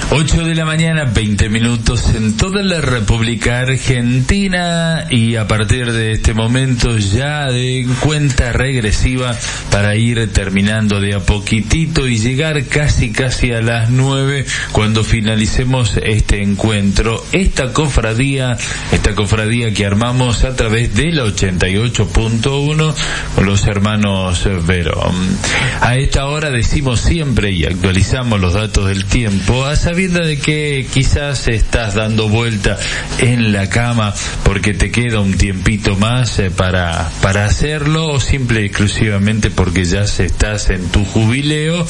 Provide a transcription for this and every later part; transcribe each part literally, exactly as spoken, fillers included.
ocho de la mañana, veinte minutos en toda la República Argentina, y a partir de este momento ya de cuenta regresiva para ir terminando de a poquitito y llegar casi casi a las nueve cuando finalicemos este encuentro, esta cofradía, esta cofradía que armamos a través del ochenta y ocho punto uno con los hermanos Verón. A esta hora decimos siempre y actualizamos los datos del tiempo, a sabiendo de que quizás estás dando vuelta en la cama porque te queda un tiempito más eh, para para hacerlo, o simple y exclusivamente porque ya estás en tu jubileo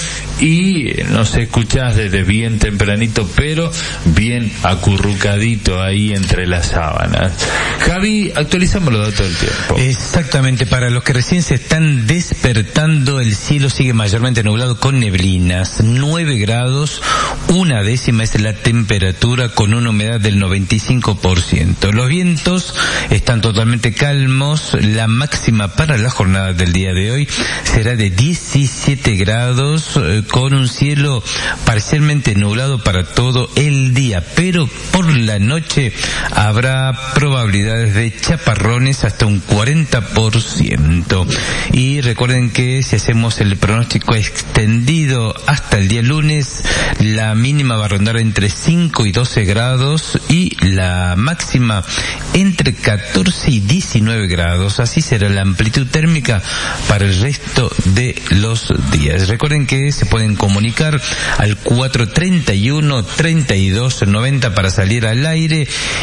y nos escuchás desde bien tempranito, pero bien acurrucadito ahí entre las sábanas. Javi, actualizamos los datos del tiempo. Exactamente, para los que recién se están despertando, el cielo sigue mayormente nublado con neblinas, nueve grados, una décima es la temperatura con una humedad del noventa y cinco por ciento. Los vientos están totalmente calmos, la máxima para la jornada del día de hoy será de diecisiete grados, eh, con un cielo parcialmente nublado para todo el día, pero por la noche habrá probabilidades de chaparrones hasta un cuarenta por ciento. Y recuerden que si hacemos el pronóstico extendido hasta el día lunes, la mínima va a rondar entre cinco y doce grados y la máxima entre catorce y diecinueve grados. Así será la amplitud térmica para el resto de los días. Recuerden que se pueden comunicar al cuatro treinta y uno, treinta y dos noventa para salir al aire,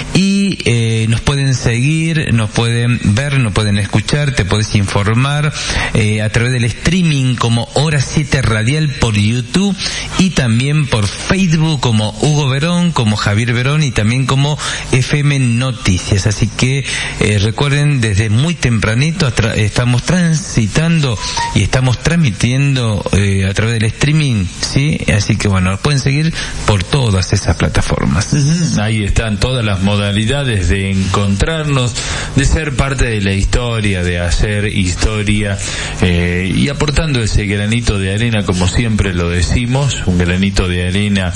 y eh, nos pueden seguir, nos pueden ver, nos pueden escuchar, te puedes informar eh, a través del streaming como Hora siete Radial por YouTube, y también por Facebook como Hugo Verón, como Javier Verón, y también como F M Noticias. Así que eh, recuerden, desde muy tempranito tra- estamos transitando y estamos transmitiendo eh, a través del streaming, ¿sí? Así que bueno, pueden seguir por todas esas plataformas. Uh-huh. Ahí están todas las modalidades de encontrarnos, de ser parte de la historia, de hacer historia, eh, y aportando ese granito de arena, como siempre lo decimos, un granito de arena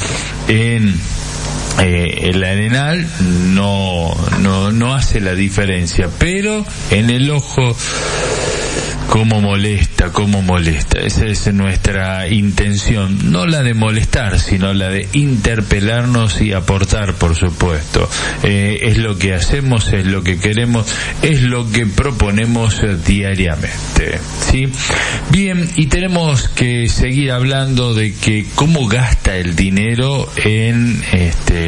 en Eh, el arenal no, no, no hace la diferencia, pero en el ojo, cómo molesta, cómo molesta. Esa es nuestra intención, no la de molestar, sino la de interpelarnos y aportar, por supuesto. Eh, es lo que hacemos, es lo que queremos, es lo que proponemos diariamente, ¿sí? Bien, y tenemos que seguir hablando de que cómo gasta el dinero en este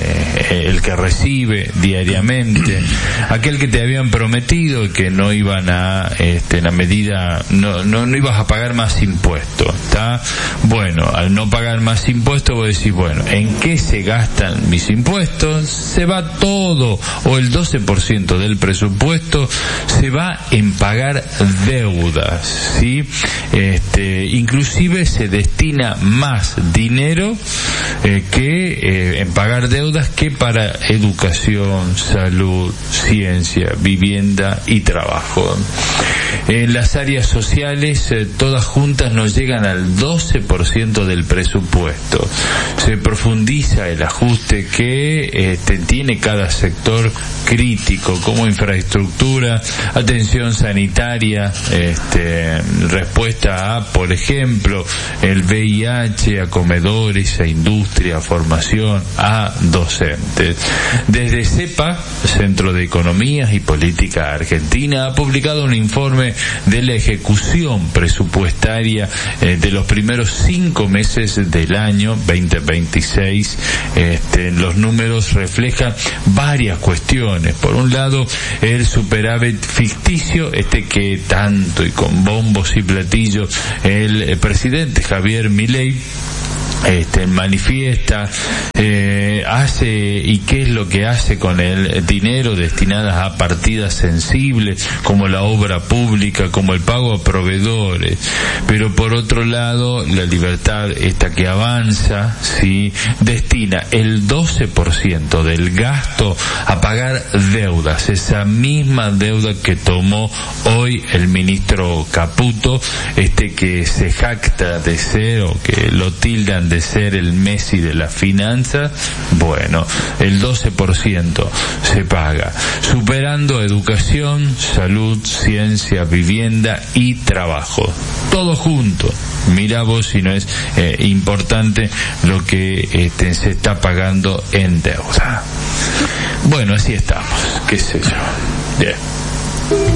el que recibe diariamente, aquel que te habían prometido que no iban a este, en la medida no, no no ibas a pagar más impuestos, ¿está? Bueno, al no pagar más impuestos vos decís, bueno, ¿en qué se gastan mis impuestos? Se va todo, o el doce por ciento del presupuesto se va en pagar deudas, ¿sí? Este, inclusive se destina más dinero eh, que eh, en pagar deudas que para educación, salud, ciencia, vivienda y trabajo. En las áreas sociales, eh, todas juntas nos llegan al doce por ciento del presupuesto. Se profundiza el ajuste que este, tiene cada sector crítico, como infraestructura, atención sanitaria, este, respuesta a, por ejemplo, el V I H, a comedores, a industria, a formación, a docentes. Desde CEPA, Centro de Economías y Política Argentina, ha publicado un informe de la ejecución presupuestaria eh, de los primeros cinco meses del año veinte veintiséis. Este, los números reflejan varias cuestiones. Por un lado, el superávit ficticio, este que tanto y con bombos y platillos el, el presidente Javier Milei este manifiesta, eh, hace y qué es lo que hace con el dinero destinadas a partidas sensibles como la obra pública, como el pago a proveedores. Pero por otro lado, la libertad esta que avanza, sí, destina el doce por ciento del gasto a pagar deudas, esa misma deuda que tomó hoy el ministro Caputo, este que se jacta de ser, o que lo tildan hablan de ser el Messi de la finanza, bueno, el doce por ciento se paga, superando educación, salud, ciencia, vivienda y trabajo. Todo junto. Mirá vos si no es eh, importante lo que este, se está pagando en deuda. Bueno, así estamos, qué sé yo. Bien.